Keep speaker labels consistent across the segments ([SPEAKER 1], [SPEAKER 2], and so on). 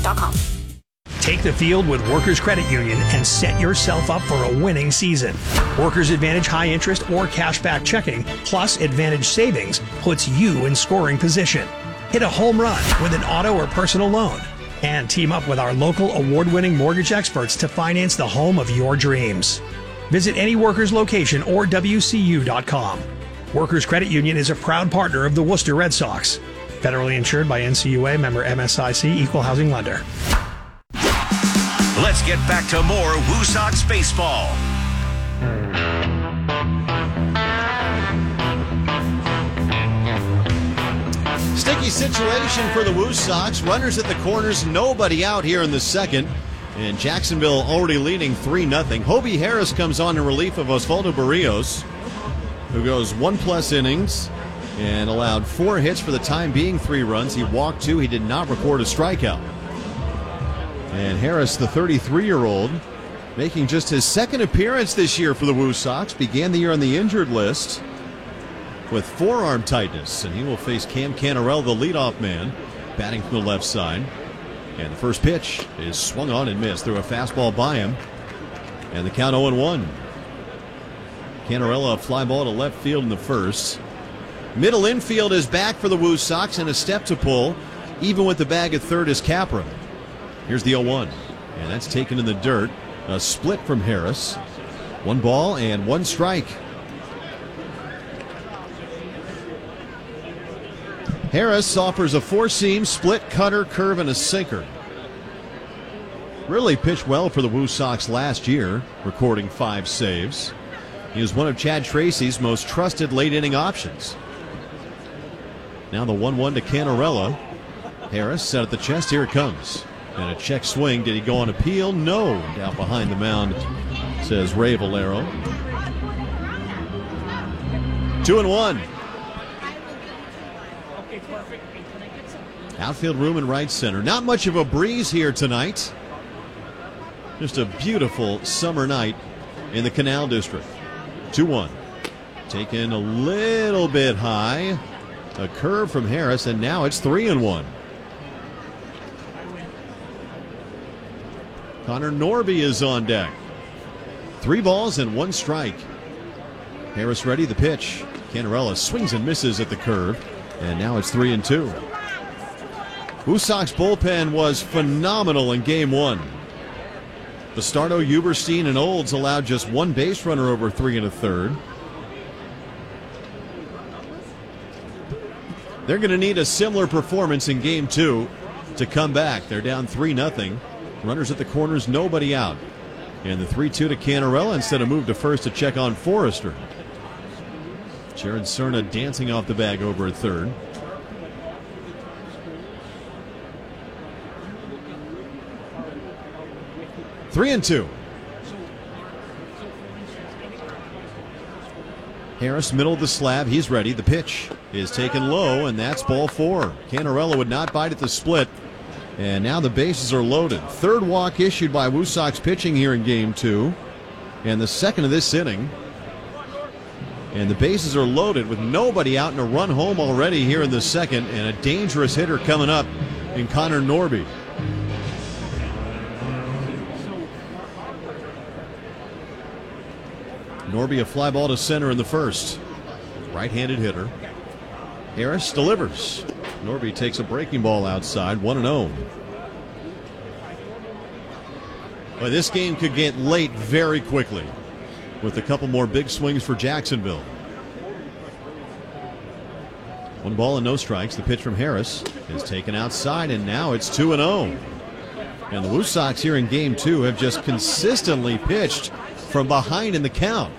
[SPEAKER 1] CreditUnionBank.com.
[SPEAKER 2] Take the field with Workers Credit Union and set yourself up for a winning season. Workers Advantage high interest or cashback checking plus Advantage savings puts you in scoring position. Hit a home run with an auto or personal loan. And team up with our local award-winning mortgage experts to finance the home of your dreams. Visit any Workers location or WCU.com. Workers Credit Union is a proud partner of the Worcester Red Sox. Federally insured by NCUA, member MSIC, equal housing lender.
[SPEAKER 3] Let's get back to more Woo Sox baseball.
[SPEAKER 4] Sticky situation for the Woo Sox. Runners at the corners, nobody out here in the second. And Jacksonville already leading 3-0. Hobie Harris comes on in relief of Osvaldo Barrios, who goes 1+ innings and allowed 4 hits for the time being, 3 runs. He walked 2. He did not record a strikeout. And Harris, the 33-year-old, making just his second appearance this year for the Woo Sox, began the year on the injured list with forearm tightness, and he will face Cam Canarell, the leadoff man, batting from the left side. And the first pitch is swung on and missed through a fastball by him, and the count 0-1. Canarell, a fly ball to left field in the first. Middle infield is back for the Woo Sox, and a step to pull. Even with the bag at third is Capra. Here's the 0-1, and that's taken in the dirt. A split from Harris. 1 ball and 1 strike. Harris offers a 4-seam, split, cutter, curve, and a sinker. Really pitched well for the Woo Sox last year, recording 5 saves. He was one of Chad Tracy's most trusted late-inning options. Now the 1-1 to Canarella. Harris set at the chest. Here it comes. And a check swing. Did he go on appeal? No. Down behind the mound, says Ray Valero. 2-1. Outfield room in right center. Not much of a breeze here tonight. Just a beautiful summer night in the Canal District. 2-1. Taken a little bit high. A curve from Harris, and now it's 3-1. Connor Norby is on deck. 3 balls and 1 strike. Harris ready, the pitch. Canarella swings and misses at the curve, and now it's 3-2. Woo Sox bullpen was phenomenal in Game 1. Bastardo, Huberstein, and Olds allowed just 1 base runner over 3 1/3. They're going to need a similar performance in Game 2 to come back. They're down 3-0. Runners at the corners, nobody out. And the 3-2 to Canarella instead of move to first to check on Forrester. Jared Cerna dancing off the bag over at third. Three and 2. Harris, middle of the slab. He's ready. The pitch is taken low, and that's ball 4. Canarella would not bite at the split. And now the bases are loaded. 3rd walk issued by Woo Sox pitching here in Game 2. And the 2nd of this inning. And the bases are loaded with nobody out and a run home already here in the 2nd. And a dangerous hitter coming up in Connor Norby. Norby a fly ball to center in the 1st. Right-handed hitter. Harris delivers. Norby takes a breaking ball outside, 1-0. Well, this game could get late very quickly with a couple more big swings for Jacksonville. 1 ball and no strikes. The pitch from Harris is taken outside, and now it's 2-0. And the Woo Sox here in Game 2 have just consistently pitched from behind in the count.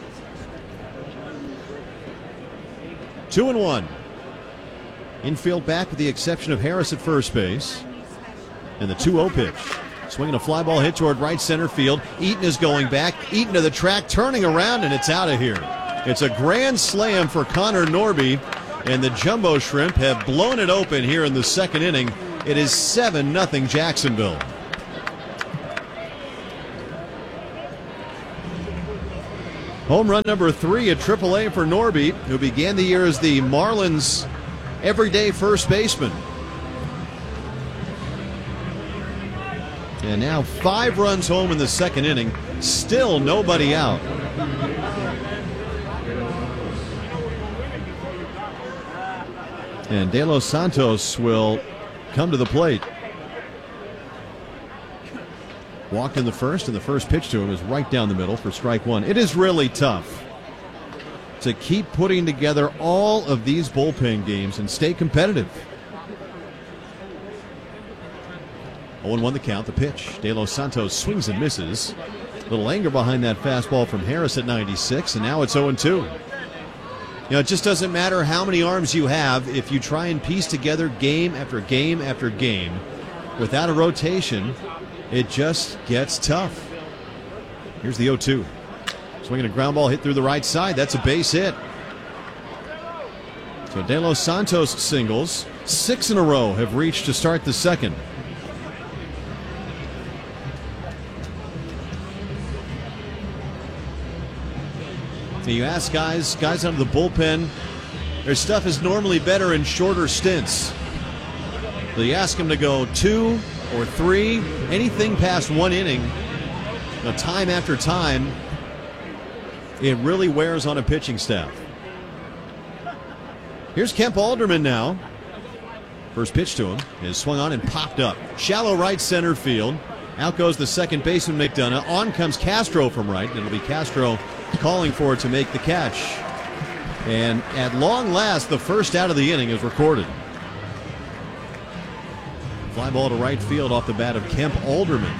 [SPEAKER 4] 2-1. Infield back with the exception of Harris at first base. And the 2-0 pitch. Swinging a fly ball hit toward right center field. Eaton is going back. Eaton to the track, turning around, and it's out of here. It's a grand slam for Connor Norby, and the Jumbo Shrimp have blown it open here in the 2nd inning. It is 7-0 Jacksonville. Home run number 3 at AAA for Norby, who began the year as the Marlins' everyday first baseman. And now 5 runs home in the second inning. Still nobody out. And De Los Santos will come to the plate. Walked in the first, and the first pitch to him is right down the middle for strike one. It is really tough to keep putting together all of these bullpen games and stay competitive. 0-1 the count, the pitch. De Los Santos swings and misses. A little anger behind that fastball from Harris at 96, and now it's 0-2. You know, it just doesn't matter how many arms you have if you try and piece together game after game after game without a rotation. It just gets tough. Here's the 0-2. Swinging a ground ball hit through the right side. That's a base hit. So De Los Santos singles. 6 in a row have reached to start the second. So you ask guys out of the bullpen, their stuff is normally better in shorter stints. So you ask them to go 2 or 3, anything past 1 inning, you know, time after time, it really wears on a pitching staff. Here's Kemp Alderman now. First pitch to him is swung on and popped up. Shallow right center field. Out goes the second baseman McDonough. On comes Castro from right. It'll be Castro calling for it to make the catch. And at long last, the first out of the inning is recorded. Fly ball to right field off the bat of Kemp Alderman.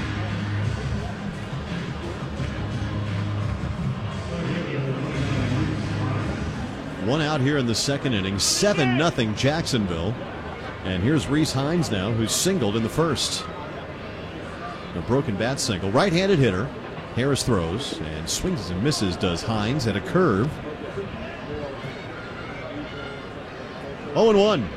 [SPEAKER 4] One out here in the second inning. 7-0 Jacksonville. And here's Rhys Hines now, who's singled in the first. A broken bat single. Right-handed hitter. Harris throws and swings and misses, does Hines, at a curve. 0-1.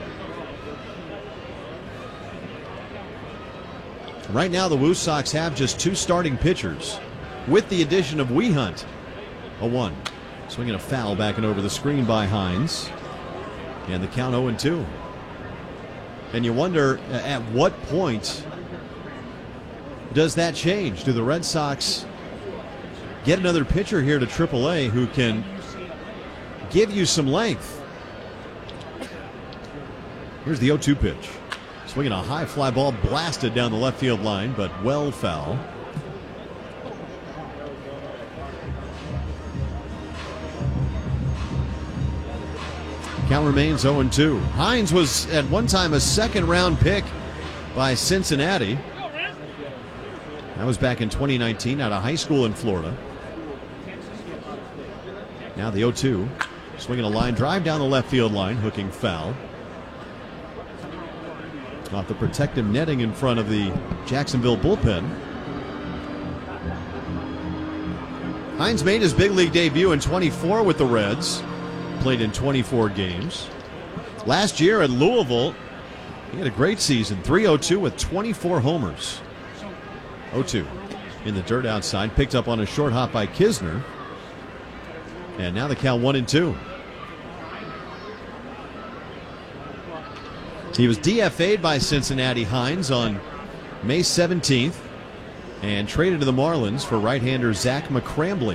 [SPEAKER 4] Right now, the Woo Sox have just 2 starting pitchers, with the addition of Wehunt. 0-1. Swinging a foul back and over the screen by Hines. And the count 0-2. And you wonder, at what point does that change? Do the Red Sox get another pitcher here to AAA who can give you some length? Here's the 0-2 pitch. Swinging a high fly ball, blasted down the left field line, but well foul. Count remains 0-2. Hines was at one time a second-round pick by Cincinnati. That was back in 2019 out of high school in Florida. Now the 0-2. Swinging a line drive down the left field line, hooking foul. Off the protective netting in front of the Jacksonville bullpen. Hines made his big league debut in 24 with the Reds. Played in 24 games. Last year at Louisville, he had a great season. 302 with 24 homers. 0-2 in the dirt outside. Picked up on a short hop by Kisner. And now the count 1-2. He was DFA'd by Cincinnati, Hines, on May 17th and traded to the Marlins for right-hander Zach McCrambley.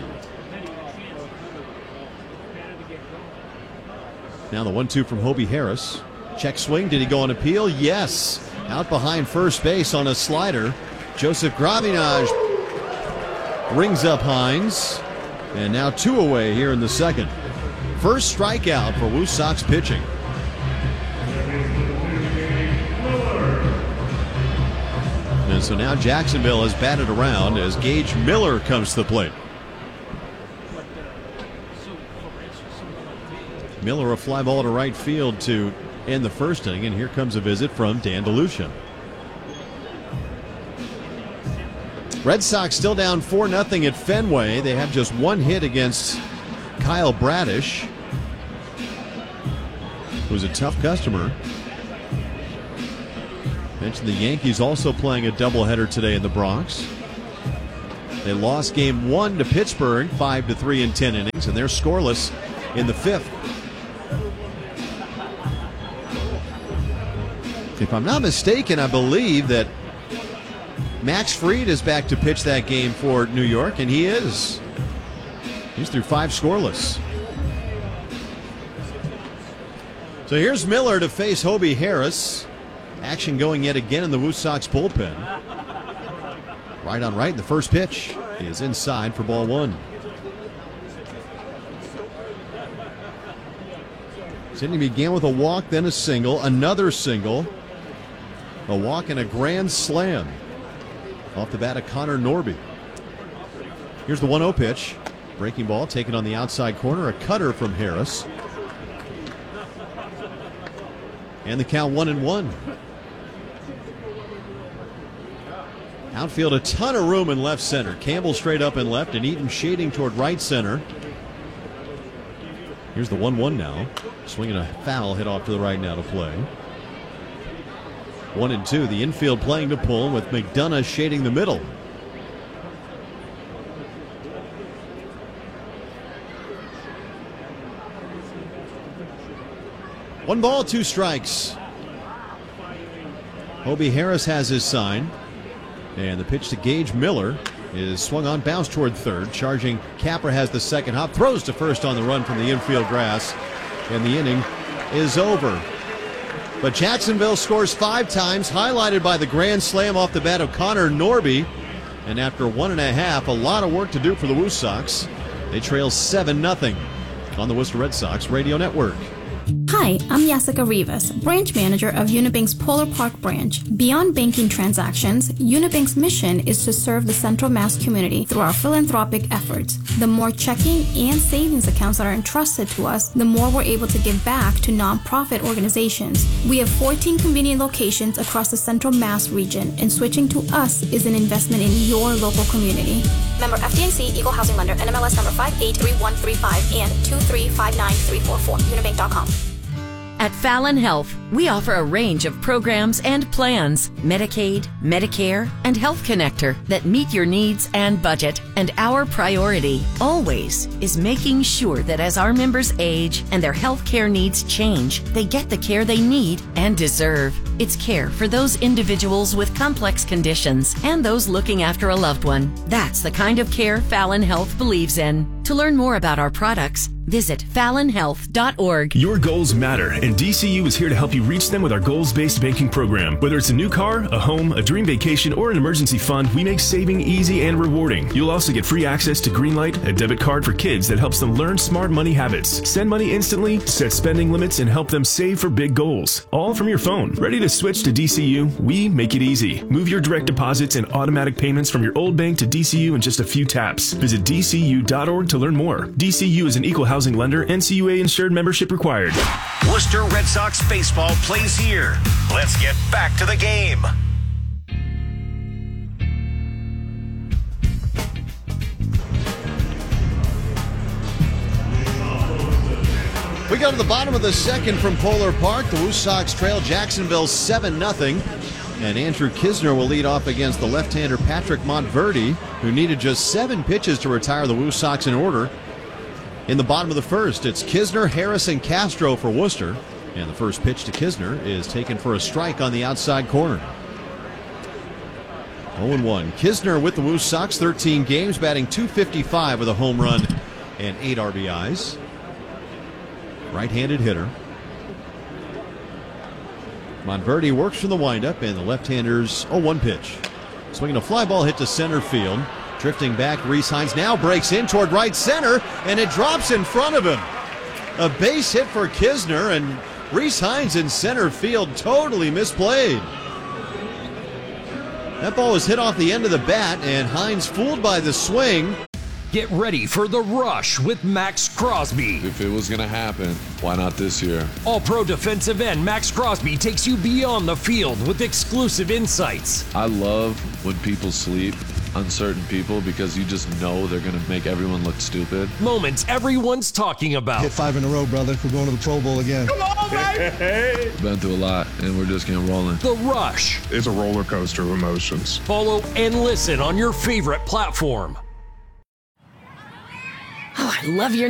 [SPEAKER 4] Now the 1-2 from Hobie Harris. Check swing. Did he go on appeal? Yes. Out behind first base on a slider. Joseph Gravinage rings up Hines. And now 2 away here in the second. First strikeout for Woo Sox pitching. And so now Jacksonville has batted around as Gage Miller comes to the plate. Miller a fly ball to right field to end the first inning, and here comes a visit from Dan DeLucia. Red Sox still down 4-0 at Fenway. They have just 1 hit against Kyle Bradish, who's a tough customer. Mentioned the Yankees also playing a doubleheader today in the Bronx. They lost game 1 to Pittsburgh 5-3 in 10 innings, and they're scoreless in the 5th. If I'm not mistaken, I believe that Max Fried is back to pitch that game for New York, and he is. He's through 5 scoreless. So here's Miller to face Hobie Harris. Action going yet again in the Woo Sox bullpen. Right on right, the first pitch is inside for ball 1. Sidney began with a walk, then a single, another single, a walk, and a grand slam. Off the bat of Connor Norby. Here's the 1-0 pitch. Breaking ball taken on the outside corner. A cutter from Harris. And the count 1-1. Outfield, a ton of room in left center. Campbell straight up and left, and Eaton shading toward right center. Here's the 1-1 now. Swinging a foul hit off to the right now to play. 1-2. The infield playing to pull with McDonough shading the middle. One ball, 2 strikes. Hobie Harris has his sign. And the pitch to Gage Miller is swung on, bounced toward third. Charging Capra has the second hop. Throws to first on the run from the infield grass. And the inning is over. But Jacksonville scores 5 times, highlighted by the grand slam off the bat of Connor Norby. And after 1.5, a lot of work to do for the Woo Sox. They trail 7-0 on the Worcester Red Sox Radio Network.
[SPEAKER 1] Hi, I'm Jessica Rivas, branch manager of Unibank's Polar Park branch. Beyond banking transactions, Unibank's mission is to serve the Central Mass community through our philanthropic efforts. The more checking and savings accounts that are entrusted to us, the more we're able to give back to nonprofit organizations. We have 14 convenient locations across the Central Mass region, and switching to us is an investment in your local community. Member FDIC, Equal Housing Lender, NMLS number 583135 and 2359344, unibank.com.
[SPEAKER 5] At Fallon Health, we offer a range of programs and plans, Medicaid, Medicare, and Health Connector that meet your needs and budget. And our priority, always, is making sure that as our members age and their health care needs change, they get the care they need and deserve. It's care for those individuals with complex conditions and those looking after a loved one. That's the kind of care Fallon Health believes in. To learn more about our products, visit fallonhealth.org.
[SPEAKER 6] Your goals matter, and DCU is here to help you reach them with our goals-based banking program. Whether it's a new car, a home, a dream vacation, or an emergency fund, we make saving easy and rewarding. You'll also get free access to Greenlight, a debit card for kids that helps them learn smart money habits, send money instantly, set spending limits, and help them save for big goals. All from your phone. Ready to switch to DCU? We make it easy. Move your direct deposits and automatic payments from your old bank to DCU in just a few taps. Visit DCU.org to learn more. DCU is an equal housing lender, NCUA insured, membership required.
[SPEAKER 3] Worcester Red Sox baseball plays here. Let's get back to the game.
[SPEAKER 4] We go to the bottom of the second from Polar Park. The Woo Sox trail Jacksonville 7-0. And Andrew Kisner will lead off against the left-hander Patrick Montverde, who needed just 7 pitches to retire the Woo Sox in order. In the bottom of the first, it's Kisner, Harris, and Castro for Worcester. And the first pitch to Kisner is taken for a strike on the outside corner. 0-1. Kisner with the Woo Sox, 13 games, batting .255 with a home run and 8 RBIs. Right-handed hitter. Montverde works from the windup, and the left-hander's 0-1 pitch. Swinging a fly ball hit to center field. Drifting back, Rhys Hines now breaks in toward right center, and it drops in front of him. A base hit for Kisner, and Rhys Hines in center field totally misplayed. That ball was hit off the end of the bat, and Hines fooled by the swing.
[SPEAKER 7] Get ready for the rush with Max Crosby.
[SPEAKER 8] If it was going to happen, why not this year?
[SPEAKER 7] All-pro defensive end Max Crosby takes you beyond the field with exclusive insights.
[SPEAKER 8] I love when people sleep on certain people because you just know they're going to make everyone look stupid.
[SPEAKER 7] Moments everyone's talking about.
[SPEAKER 9] Hit 5 in a row, brother. We're going to the Pro Bowl again.
[SPEAKER 7] Come on, baby!
[SPEAKER 8] Been through a lot, and we're just getting rolling.
[SPEAKER 7] The Rush.
[SPEAKER 10] It's a roller coaster of emotions.
[SPEAKER 7] Follow and listen on your favorite platform.
[SPEAKER 5] Oh, I love your